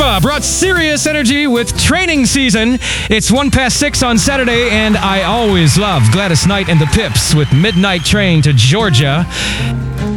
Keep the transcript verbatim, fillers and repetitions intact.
Orchestra brought serious energy with Training Season. It's one past six on Saturday, and I always love Gladys Knight and the Pips with Midnight Train to Georgia.